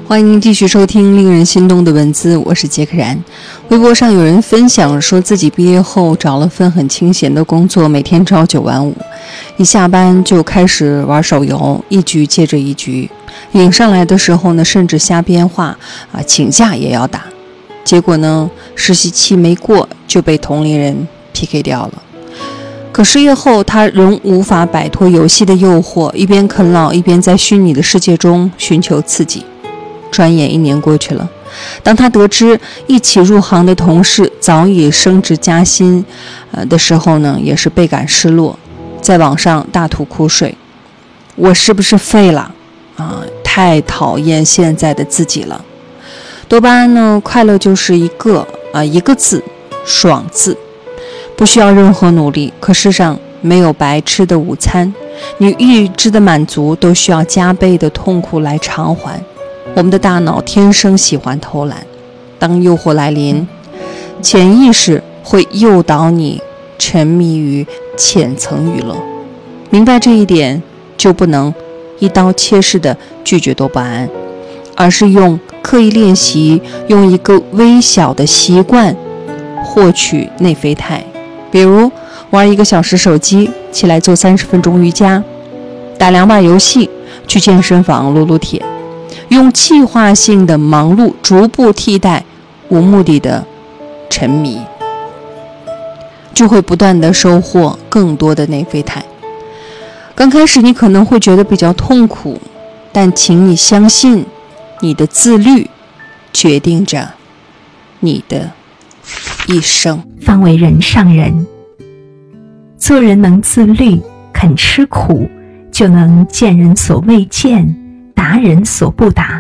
欢迎您继续收听令人心动的文字，我是杰克然。微博上有人分享说自己毕业后找了份很清闲的工作，每天朝9晚5，一下班就开始玩手游，一局接着一局，瘾上来的时候呢，甚至瞎编话请假也要打。结果呢，实习期没过就被同龄人 PK 掉了。可失业后，他仍无法摆脱游戏的诱惑，一边啃老，一边在虚拟的世界中寻求刺激。转眼1年过去了，当他得知一起入行的同事早已升职加薪的时候呢，也是倍感失落，在网上大吐苦水。我是不是废了太讨厌现在的自己了。多巴胺呢，快乐就是一个字，爽字，不需要任何努力。可世上没有白吃的午餐，你预知的满足都需要加倍的痛苦来偿还。我们的大脑天生喜欢偷懒，当诱惑来临，潜意识会诱导你沉迷于浅层娱乐。明白这一点，就不能一刀切式的拒绝多巴胺，而是用刻意练习，用一个微小的习惯获取内啡肽。比如玩1个小时手机，起来做30分钟瑜伽，打2把游戏，去健身房撸撸铁，用计划性的忙碌逐步替代无目的的沉迷，就会不断的收获更多的内啡肽。刚开始你可能会觉得比较痛苦，但请你相信，你的自律决定着你的一生。 方为人上人，做人能自律，肯吃苦，就能见人所未见，达人所不达。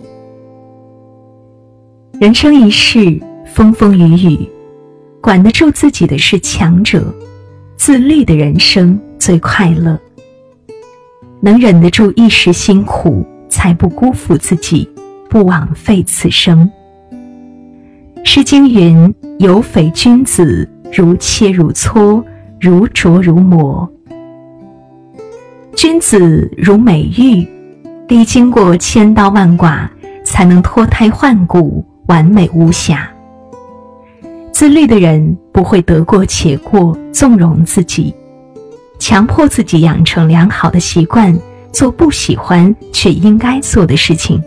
人生一世，风风雨雨，管得住自己的是强者，自律的人生最快乐。能忍得住一时辛苦，才不辜负自己，不枉费此生。诗经云：有匪君子，如切如磋，如琢如磨。君子如美玉，历经过千刀万剐，才能脱胎换骨，完美无瑕。自律的人不会得过且过，纵容自己，强迫自己养成良好的习惯，做不喜欢却应该做的事情。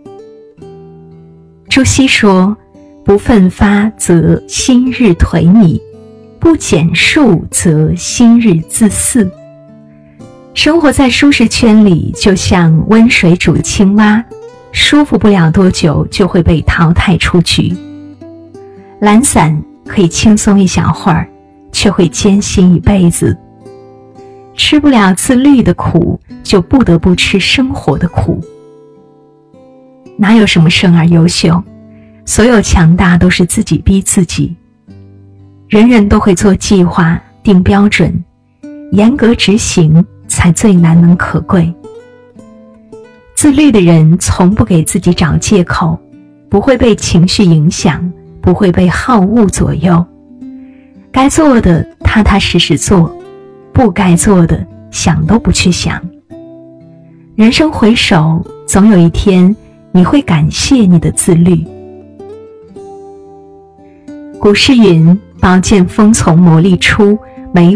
朱熹说：不奋发则心日颓靡，不减数则心日自肆。生活在舒适圈里，就像温水煮青蛙，舒服不了多久就会被淘汰出局。懒散可以轻松一小会儿，却会艰辛一辈子。吃不了自律的苦，就不得不吃生活的苦。哪有什么生而优秀，所有强大都是自己逼自己。人人都会做计划，定标准，严格执行才最难能可贵。自律的人从不给自己找借口，不会被情绪影响，不会被好恶左右。该做的踏踏实实做，不该做的想都不去想。人生回首，总有一天你会感谢你的自律。古诗云：宝剑锋从磨砺出，